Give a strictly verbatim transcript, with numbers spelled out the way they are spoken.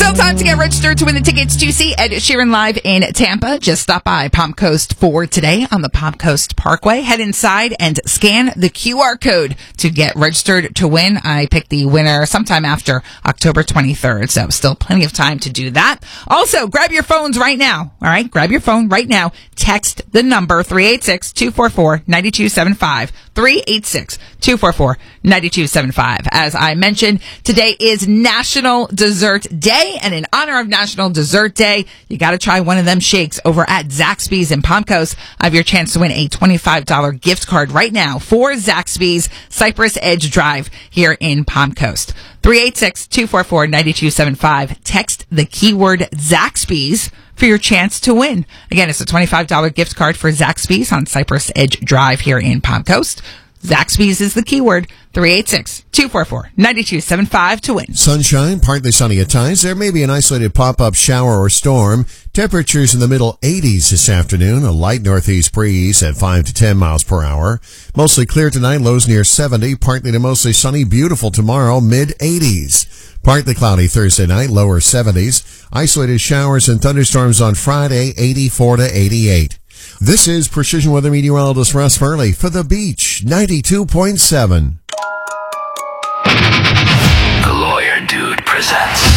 Still time to get registered to win the tickets to see Ed Sheeran live in Tampa. Just stop by Palm Coast for today on the Palm Coast Parkway. Head inside and scan the Q R code to get registered to win. I picked the winner sometime after October twenty-third, so still plenty of time to do that. Also, grab your phones right now. All right, grab your phone right now. Text the number three eight six, two four four, nine two seven five. three eight six, two four four, nine two seven five. As I mentioned, today is National Dessert Day, and in honor of National Dessert Day, you got to try one of them shakes over at Zaxby's in Palm Coast. I have your chance to win a twenty-five dollars gift card right now for Zaxby's Cypress Edge Drive here in Palm Coast. three eight six, two four four, nine two seven five. Text the keyword Zaxby's for your chance to win. Again, it's a twenty-five dollars gift card for Zaxby's on Cypress Edge Drive here in Palm Coast. Zaxby's is the keyword. three eight six, two four four, nine two seven five to win. Sunshine, partly sunny at times. There may be an isolated pop-up shower or storm. Temperatures in the middle eighties this afternoon. A light northeast breeze at five to ten miles per hour. Mostly clear tonight. Lows near seventy. Partly to mostly sunny. Beautiful tomorrow. mid eighties. Partly cloudy Thursday night. Lower seventies. Isolated showers and thunderstorms on Friday. eighty-four to eighty-eight. This is Precision Weather Meteorologist Russ Furley for The Beach, ninety-two point seven. The Lawyer Dude presents